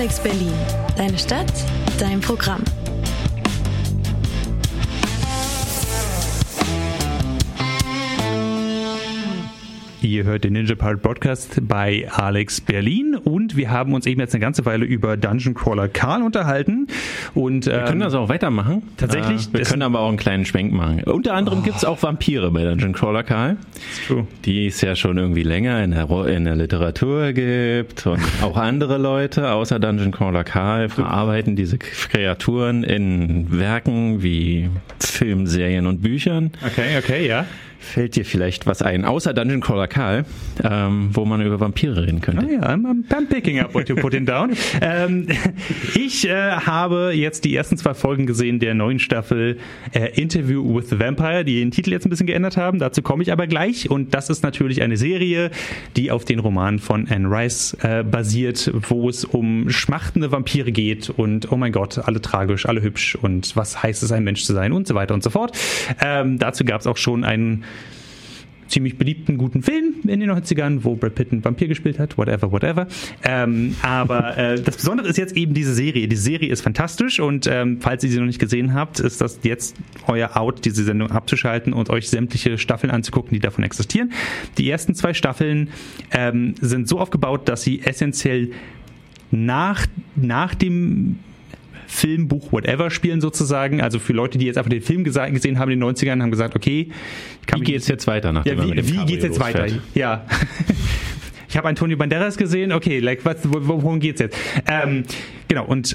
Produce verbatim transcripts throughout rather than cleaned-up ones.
Alex Berlin. Deine Stadt, dein Programm. Ihr hört den Ninja Pirate Podcast bei Alex Berlin und wir haben uns eben jetzt eine ganze Weile über Dungeon Crawler Karl unterhalten. Und, ähm, wir können das auch weitermachen. Tatsächlich. Äh, wir können aber auch einen kleinen Schwenk machen. Unter anderem oh. gibt es auch Vampire bei Dungeon Crawler Karl, true. die es ja schon irgendwie länger in der, in der Literatur gibt und auch andere Leute außer Dungeon Crawler Karl verarbeiten diese Kreaturen in Werken wie Film, Serien und Büchern. Okay, okay, ja. Fällt dir vielleicht was ein, außer Dungeon Crawler Karl, ähm, wo man über Vampire reden könnte? Oh ja, I'm, I'm picking up what you're putting down. ähm, ich äh, habe jetzt die ersten zwei Folgen gesehen der neuen Staffel äh, Interview with the Vampire, die den Titel jetzt ein bisschen geändert haben. Dazu komme ich aber gleich. Und das ist natürlich eine Serie, die auf den Roman von Anne Rice äh, basiert, wo es um schmachtende Vampire geht und oh mein Gott, alle tragisch, alle hübsch und was heißt es, ein Mensch zu sein und so weiter und so fort. Ähm, dazu gab es auch schon einen ziemlich beliebten, guten Film in den neunzigern, wo Brad Pitt einen Vampir gespielt hat, whatever, whatever. Ähm, aber äh, das Besondere ist jetzt eben diese Serie. Die Serie ist fantastisch und ähm, falls ihr sie noch nicht gesehen habt, ist das jetzt euer Out, diese Sendung abzuschalten und euch sämtliche Staffeln anzugucken, die davon existieren. Die ersten zwei Staffeln ähm, sind so aufgebaut, dass sie essentiell nach, nach dem Film, Buch, whatever spielen sozusagen. Also für Leute, die jetzt einfach den Film gesa- gesehen haben in den neunzigern, haben gesagt, okay, wie geht's jetzt weiter? Nachdem ja, wie mit dem wie geht's jetzt weiter? Ja. Ich habe Antonio Banderas gesehen, okay, like, was, worum geht's jetzt? Ähm, genau, und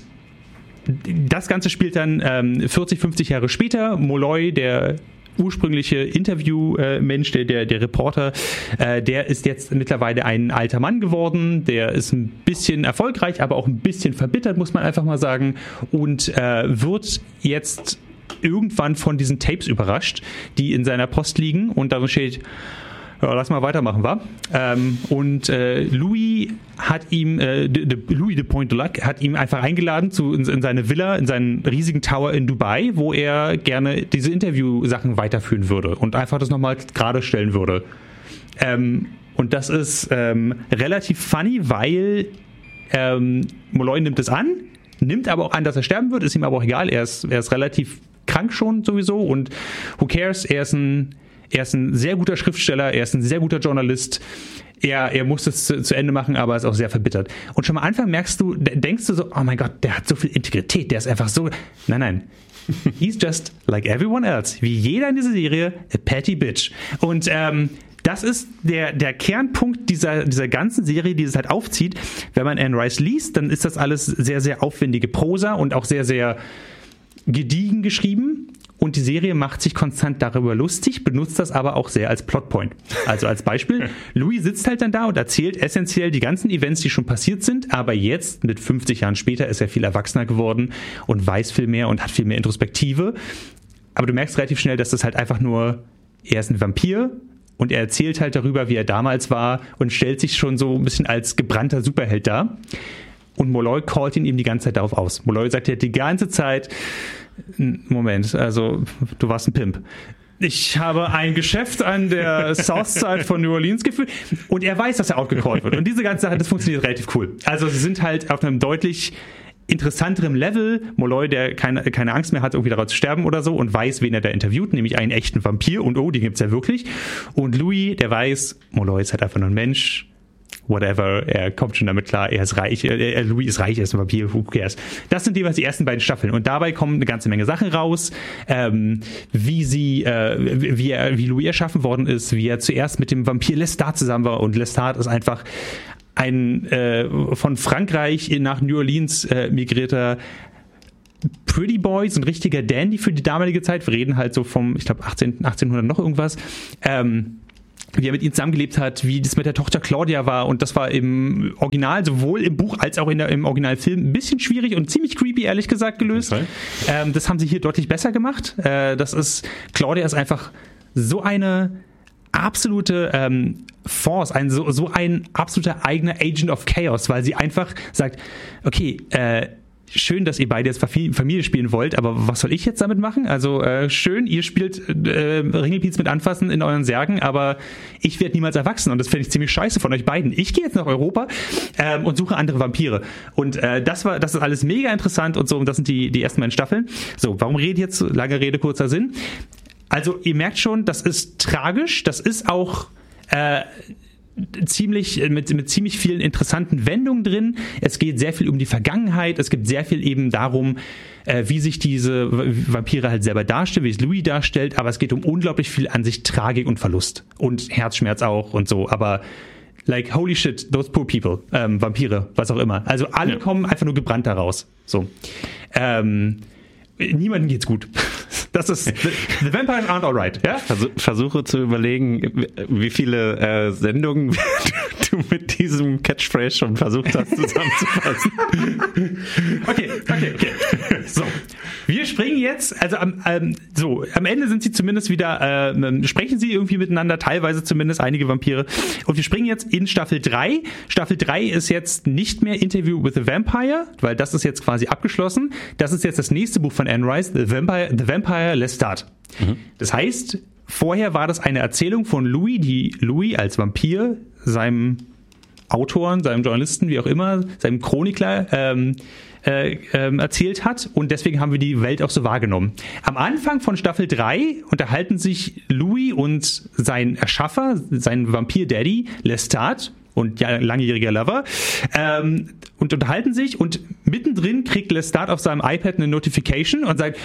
das Ganze spielt dann ähm, vierzig, fünfzig Jahre später. Molloy, der ursprüngliche Interview-Mensch, der, der, der Reporter, äh, der ist jetzt mittlerweile ein alter Mann geworden, der ist ein bisschen erfolgreich, aber auch ein bisschen verbittert, muss man einfach mal sagen, und äh, wird jetzt irgendwann von diesen Tapes überrascht, die in seiner Post liegen und darin steht, ja, lass mal weitermachen, wa? Ähm, und äh, Louis hat ihm, äh, de, de, Louis de Point de Lac hat ihm einfach eingeladen zu, in, in seine Villa, in seinen riesigen Tower in Dubai, wo er gerne diese Interviewsachen weiterführen würde und einfach das nochmal gerade stellen würde. Ähm, und das ist ähm, relativ funny, weil ähm, Molloy nimmt es an, nimmt aber auch an, dass er sterben wird, ist ihm aber auch egal, er ist, er ist relativ krank schon sowieso und who cares, er ist ein Er ist ein sehr guter Schriftsteller, er ist ein sehr guter Journalist. Er, er muss es zu, zu Ende machen, aber ist auch sehr verbittert. Und schon am Anfang merkst du, denkst du so, oh mein Gott, der hat so viel Integrität, der ist einfach so... Nein, nein. He's just like everyone else. Wie jeder in dieser Serie, a petty bitch. Und ähm, das ist der, der Kernpunkt dieser, dieser ganzen Serie, die es halt aufzieht. Wenn man Anne Rice liest, dann ist das alles sehr, sehr aufwendige Prosa und auch sehr, sehr gediegen geschrieben. Und die Serie macht sich konstant darüber lustig, benutzt das aber auch sehr als Plotpoint. Also als Beispiel, Louis sitzt halt dann da und erzählt essentiell die ganzen Events, die schon passiert sind, aber jetzt, mit fünfzig Jahren später, ist er viel erwachsener geworden und weiß viel mehr und hat viel mehr Introspektive. Aber du merkst relativ schnell, dass das halt einfach nur, er ist ein Vampir und er erzählt halt darüber, wie er damals war und stellt sich schon so ein bisschen als gebrannter Superheld dar. Und Molloy callt ihn eben die ganze Zeit darauf aus. Molloy sagt ja die ganze Zeit, Moment, also du warst ein Pimp. Ich habe ein Geschäft an der Southside von New Orleans geführt und er weiß, dass er outgecallt wird. Und diese ganze Sache, das funktioniert relativ cool. Also sie sind halt auf einem deutlich interessanterem Level. Molloy, der keine, keine Angst mehr hat, irgendwie daraus zu sterben oder so und weiß, wen er da interviewt, nämlich einen echten Vampir und oh, die gibt's ja wirklich. Und Louis, der weiß, Molloy ist halt einfach nur ein Mensch. Whatever, er kommt schon damit klar, er ist reich, er, Louis ist reich, er ist ein Vampir, who cares. Das sind jeweils die ersten beiden Staffeln und dabei kommen eine ganze Menge Sachen raus, ähm, wie sie, äh, wie, er, wie Louis erschaffen worden ist, wie er zuerst mit dem Vampir Lestat zusammen war und Lestat ist einfach ein äh, von Frankreich nach New Orleans äh, migrierter Pretty Boy, so ein richtiger Dandy für die damalige Zeit, wir reden halt so vom, ich glaube achtzehnhundert noch irgendwas, ähm, wie er mit ihnen zusammengelebt hat, wie das mit der Tochter Claudia war und das war im Original, sowohl im Buch als auch in der, im Originalfilm ein bisschen schwierig und ziemlich creepy, ehrlich gesagt, gelöst. Ähm, das haben sie hier deutlich besser gemacht. Äh, das ist, Claudia ist einfach so eine absolute ähm, Force, ein, so, so ein absoluter eigener Agent of Chaos, weil sie einfach sagt, okay, äh, schön, dass ihr beide jetzt Familie spielen wollt, aber was soll ich jetzt damit machen? Also äh, schön, ihr spielt äh, Ringelpiez mit Anfassen in euren Särgen, aber ich werde niemals erwachsen und das fände ich ziemlich scheiße von euch beiden. Ich gehe jetzt nach Europa ähm, und suche andere Vampire. Und äh, das war, das ist alles mega interessant und so, und das sind die, die ersten beiden Staffeln. So, warum rede ich jetzt? Lange Rede, kurzer Sinn. Also ihr merkt schon, das ist tragisch, das ist auch äh, ziemlich mit, mit ziemlich vielen interessanten Wendungen drin. Es geht sehr viel um die Vergangenheit. Es gibt sehr viel eben darum, äh, wie sich diese Vampire halt selber darstellen, wie es Louis darstellt. Aber es geht um unglaublich viel an sich Tragik und Verlust und Herzschmerz auch und so. Aber like, holy shit, those poor people, ähm, Vampire, was auch immer. Also alle ja. kommen einfach nur gebrannt da raus. So. Ähm, niemandem geht's gut. Das ist, the, the Vampires aren't alright, ja? Versuch, versuche zu überlegen, wie viele äh, Sendungen du mit diesem Catchphrase schon versucht hast zusammenzufassen. Okay, okay, okay. So, wir springen jetzt, also am, ähm, so, am Ende sind sie zumindest wieder, äh, sprechen sie irgendwie miteinander, teilweise zumindest einige Vampire. Und wir springen jetzt in Staffel drei. Staffel drei ist jetzt nicht mehr Interview with the Vampire, weil das ist jetzt quasi abgeschlossen. Das ist jetzt das nächste Buch von Anne Rice, The Vampire, The Vampire Lestat. Mhm. Das heißt, vorher war das eine Erzählung von Louis, die Louis als Vampir seinem Autoren, seinem Journalisten, wie auch immer, seinem Chronikler ähm, äh, ähm, erzählt hat, und deswegen haben wir die Welt auch so wahrgenommen. Am Anfang von Staffel drei unterhalten sich Louis und sein Erschaffer, sein Vampir-Daddy, Lestat, und ja, langjähriger Lover, ähm, und unterhalten sich, und mittendrin kriegt Lestat auf seinem iPad eine Notification und sagt: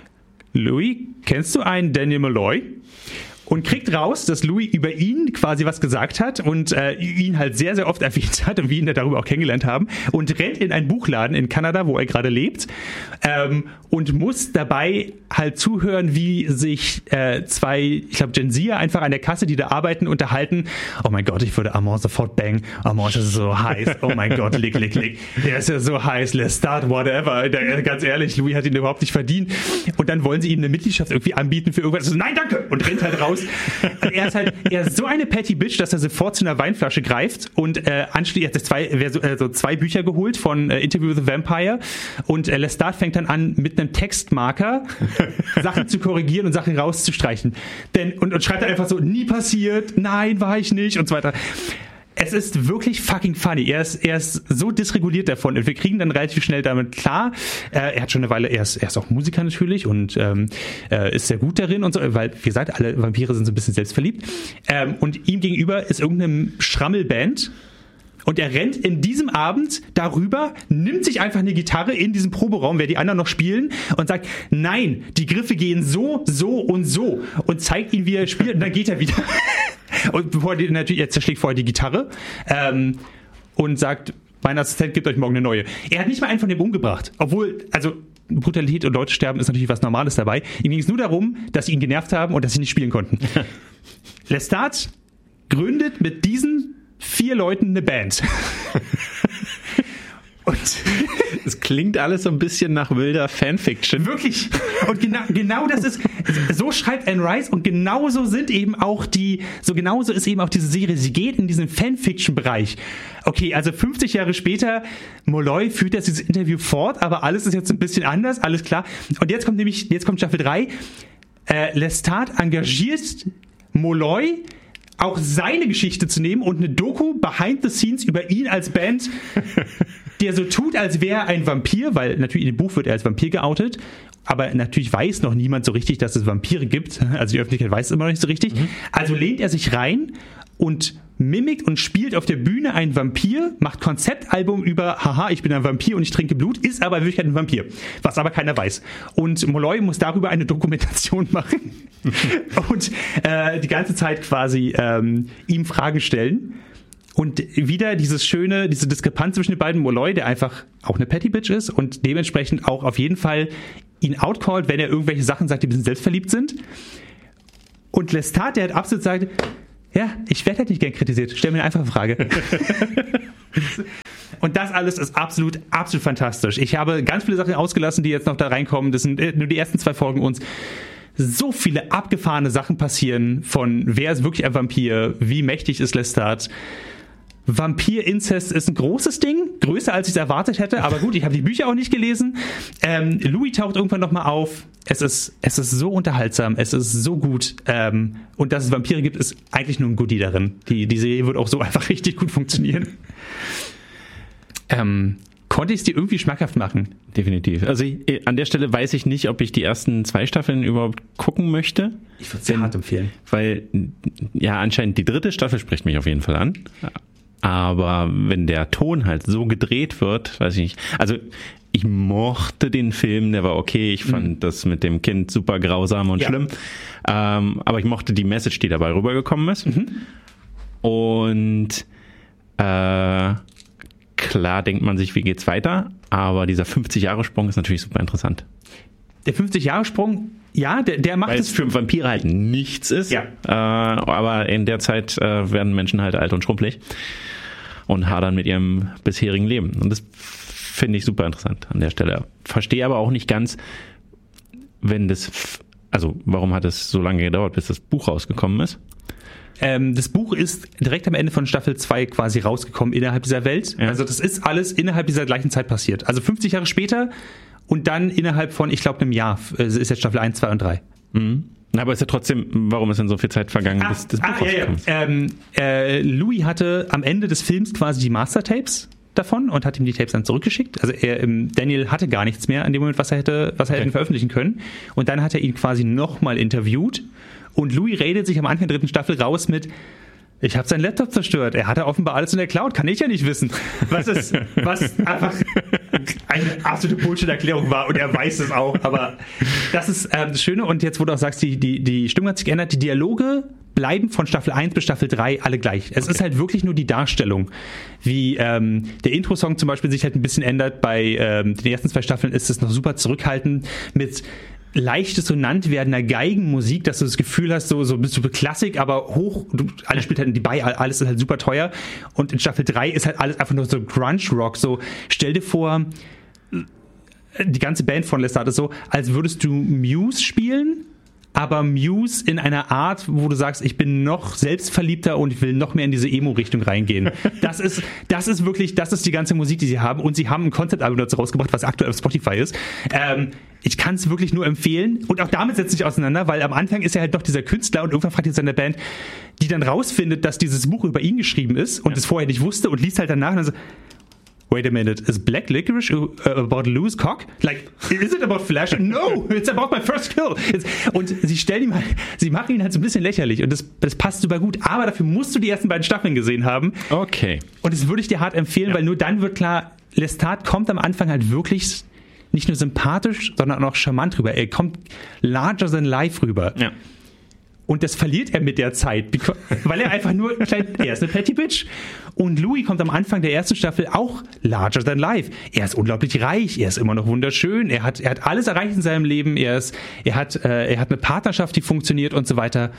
Louis, kennst du einen Daniel Malloy? Und kriegt raus, dass Louis über ihn quasi was gesagt hat und äh, ihn halt sehr, sehr oft erwähnt hat und wir ihn darüber auch kennengelernt haben, und rennt in einen Buchladen in Kanada, wo er gerade lebt, ähm, und muss dabei halt zuhören, wie sich äh, zwei, ich glaube Gen Z einfach an der Kasse, die da arbeiten, unterhalten. Oh mein Gott, ich würde Armand sofort bangen. Armand ist so heiß. Oh mein Gott, lick, lick, lick. Der ist ja so heiß. Let's start, whatever. Der, ganz ehrlich, Louis hat ihn überhaupt nicht verdient. Und dann wollen sie ihm eine Mitgliedschaft irgendwie anbieten für irgendwas. So, nein, danke! Und rennt halt raus. Und er ist halt, er ist so eine petty Bitch, dass er sofort zu einer Weinflasche greift und äh, anschließend, er hat zwei, so, äh, so zwei Bücher geholt von äh, Interview with the Vampire, und äh, Lestat fängt dann an, mit einem Textmarker Sachen zu korrigieren und Sachen rauszustreichen. Denn, und, und schreibt dann einfach so: nie passiert, nein, war ich nicht, und so weiter. Es ist wirklich fucking funny. Er ist, er ist so dysreguliert davon, und wir kriegen dann relativ schnell damit klar. Äh, er hat schon eine Weile, er ist, er ist auch Musiker natürlich und ähm, äh, ist sehr gut darin und so, weil, wie gesagt, alle Vampire sind so ein bisschen selbstverliebt. Ähm, und ihm gegenüber ist irgendeine Schrammelband. Und er rennt in diesem Abend darüber, nimmt sich einfach eine Gitarre in diesem Proberaum, wer die anderen noch spielen, und sagt: nein, die Griffe gehen so, so und so, und zeigt ihn, wie er spielt, und dann geht er wieder. Und bevor die, natürlich, er zerschlägt vorher die Gitarre ähm, und sagt: mein Assistent gibt euch morgen eine neue. Er hat nicht mal einen von dem umgebracht. Obwohl, also Brutalität und Leute sterben ist natürlich was Normales dabei. Ihm ging es nur darum, dass sie ihn genervt haben und dass sie nicht spielen konnten. Lestat gründet mit diesen vier Leuten eine Band. Und es klingt alles so ein bisschen nach wilder Fanfiction. Wirklich. Und genau, genau das ist, so schreibt Anne Rice, und genauso sind eben auch die, so genauso ist eben auch diese Serie. Sie geht in diesen Fanfiction-Bereich. Okay, also fünfzig Jahre später, Molloy führt jetzt dieses Interview fort, aber alles ist jetzt ein bisschen anders, alles klar. Und jetzt kommt nämlich, jetzt kommt Staffel drei. Äh, Lestat engagiert Molloy, auch seine Geschichte zu nehmen und eine Doku behind the scenes über ihn als Band, der so tut, als wäre er ein Vampir, weil natürlich in dem Buch wird er als Vampir geoutet, aber natürlich weiß noch niemand so richtig, dass es Vampire gibt. Also die Öffentlichkeit weiß es immer noch nicht so richtig. Mhm. Also lehnt er sich rein und mimikt und spielt auf der Bühne einen Vampir, macht Konzeptalbum über: haha, ich bin ein Vampir und ich trinke Blut, ist aber in Wirklichkeit ein Vampir, was aber keiner weiß. Und Molloy muss darüber eine Dokumentation machen und äh, die ganze Zeit quasi ähm, ihm Fragen stellen. Und wieder dieses schöne, diese Diskrepanz zwischen den beiden. Molloy, der einfach auch eine Petty Bitch ist und dementsprechend auch auf jeden Fall ihn outcallt, wenn er irgendwelche Sachen sagt, die ein bisschen selbstverliebt sind. Und Lestat, der halt absolut sagt: ja, ich werde halt nicht gern kritisiert. Stell mir eine einfache Frage. Und das alles ist absolut, absolut fantastisch. Ich habe ganz viele Sachen ausgelassen, die jetzt noch da reinkommen. Das sind nur die ersten zwei Folgen uns. So viele abgefahrene Sachen passieren, von wer ist wirklich ein Vampir, wie mächtig ist Lestat, Vampir-Inzest ist ein großes Ding, größer als ich es erwartet hätte, aber gut, ich habe die Bücher auch nicht gelesen. Ähm, Louis taucht irgendwann nochmal auf. Es ist, es ist so unterhaltsam, es ist so gut. Ähm, und dass es Vampire gibt, ist eigentlich nur ein Goodie darin. Die, die Serie wird auch so einfach richtig gut funktionieren. Ähm, konnte ich es dir irgendwie schmackhaft machen? Definitiv. Also ich, an der Stelle weiß ich nicht, ob ich die ersten zwei Staffeln überhaupt gucken möchte. Ich würde es sehr hart empfehlen. Weil, ja, anscheinend die dritte Staffel spricht mich auf jeden Fall an. Aber wenn der Ton halt so gedreht wird, weiß ich nicht. Also ich mochte den Film, der war okay. Ich fand mhm. das mit dem Kind super grausam und ja. schlimm. Ähm, aber ich mochte die Message, die dabei rübergekommen ist. Mhm. Und äh, klar denkt man sich, wie geht's weiter? Aber dieser fünfzig-Jahre-Sprung ist natürlich super interessant. Der fünfzig-Jahre-Sprung, ja, der, der macht Weil es für Vampire halt nichts ist. Ja. Äh, aber in der Zeit äh, werden Menschen halt alt und schrumpelig und hadern mit ihrem bisherigen Leben. Und das finde ich super interessant an der Stelle. Verstehe aber auch nicht ganz, wenn das, also warum hat es so lange gedauert, bis das Buch rausgekommen ist? Ähm, das Buch ist direkt am Ende von Staffel zwei quasi rausgekommen innerhalb dieser Welt. Ja. Also das ist alles innerhalb dieser gleichen Zeit passiert. Also fünfzig Jahre später und dann innerhalb von, ich glaube, einem Jahr ist jetzt Staffel eins, zwei und drei. Mhm. Aber ist ja trotzdem, warum ist denn so viel Zeit vergangen, ah, bis das Buch ah, rausgekommen ist? Ja, ja. Ähm, äh, Louis hatte am Ende des Films quasi die Mastertapes davon und hat ihm die Tapes dann zurückgeschickt. Also er, ähm, Daniel hatte gar nichts mehr an dem Moment, was er hätte, was er okay. hätte veröffentlichen können. Und dann hat er ihn quasi nochmal interviewt. Und Louis redet sich am Anfang der dritten Staffel raus mit: Ich habe seinen Laptop zerstört. Er hatte offenbar alles in der Cloud. Kann ich ja nicht wissen. Was ist, was einfach eine absolute Bullshit-Erklärung war. Und er weiß es auch. Aber das ist ähm, das Schöne. Und jetzt, wo du auch sagst, die, die, die Stimmung hat sich geändert. Die Dialoge bleiben von Staffel eins bis Staffel drei alle gleich. Es okay. ist halt wirklich nur die Darstellung. Wie ähm, der Intro-Song zum Beispiel sich halt ein bisschen ändert. Bei ähm, den ersten zwei Staffeln ist es noch super zurückhaltend mit leicht dissonant werdender Geigenmusik, dass du das Gefühl hast, so, so bist du Klassik, aber hoch, du, alles spielt halt dabei, alles ist halt super teuer. Und in Staffel drei ist halt alles einfach nur so Grunge-Rock. So, stell dir vor, die ganze Band von Lestat ist so, als würdest du Muse spielen, aber Muse in einer Art, wo du sagst, ich bin noch selbstverliebter und ich will noch mehr in diese Emo-Richtung reingehen. Das ist, das ist wirklich, das ist die ganze Musik, die sie haben. Und sie haben ein Konzeptalbum dazu rausgebracht, was aktuell auf Spotify ist. Ähm, ich kann es wirklich nur empfehlen. Und auch damit setzt sich auseinander, weil am Anfang ist er halt doch dieser Künstler und irgendwann fragt er seine Band, die dann rausfindet, dass dieses Buch über ihn geschrieben ist und es ja. vorher nicht wusste und liest halt danach und dann so, wait a minute, is Black Licorice about Louis Cock? Like, is it about Flash? No, it's about my first kill. It's, und sie stellen ihm halt, sie machen ihn halt so ein bisschen lächerlich und das, das passt super gut, aber dafür musst du die ersten beiden Staffeln gesehen haben. Okay. Und das würde ich dir hart empfehlen, ja. weil nur dann wird klar, Lestat kommt am Anfang halt wirklich nicht nur sympathisch, sondern auch charmant rüber. Er kommt larger than life rüber. Ja. Und das verliert er mit der Zeit, weil er einfach nur, er ist eine Petty Bitch. Und Louis kommt am Anfang der ersten Staffel auch larger than life. Er ist unglaublich reich, er ist immer noch wunderschön, er hat, er hat alles erreicht in seinem Leben, er ist, er hat, äh, er hat eine Partnerschaft, die funktioniert und so weiter.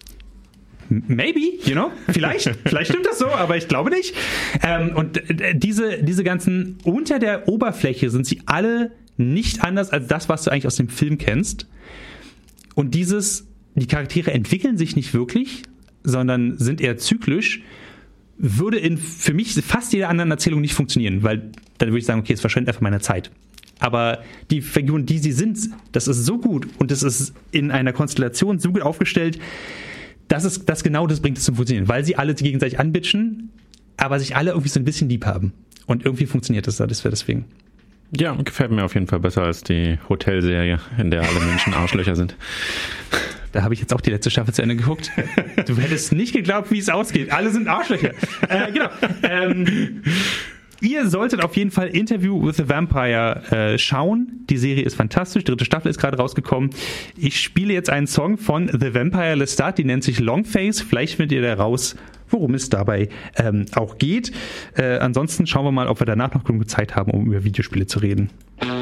Maybe, you know, vielleicht, vielleicht stimmt das so, aber ich glaube nicht. Ähm, und diese, diese ganzen, unter der Oberfläche sind sie alle nicht anders als das, was du eigentlich aus dem Film kennst. Und dieses, die Charaktere entwickeln sich nicht wirklich, sondern sind eher zyklisch, würde in für mich fast jeder anderen Erzählung nicht funktionieren, weil dann würde ich sagen, okay, es verschwendet einfach meine Zeit. Aber die Figuren, die sie sind, das ist so gut und das ist in einer Konstellation so gut aufgestellt, dass es das genau das bringt es zum Funktionieren, weil sie alle gegenseitig anbitschen, aber sich alle irgendwie so ein bisschen lieb haben. Und irgendwie funktioniert das da, das wäre deswegen. Ja, gefällt mir auf jeden Fall besser als die Hotelserie, in der alle Menschen Arschlöcher sind. Da habe ich jetzt auch die letzte Staffel zu Ende geguckt. Du hättest nicht geglaubt, wie es ausgeht. Alle sind Arschlöcher. äh, genau. Ähm, ihr solltet auf jeden Fall Interview with the Vampire äh, schauen. Die Serie ist fantastisch. Die dritte Staffel ist gerade rausgekommen. Ich spiele jetzt einen Song von The Vampire Lestat. Die nennt sich Longface. Vielleicht findet ihr da raus, worum es dabei ähm, auch geht. Äh, ansonsten schauen wir mal, ob wir danach noch genug Zeit haben, um über Videospiele zu reden.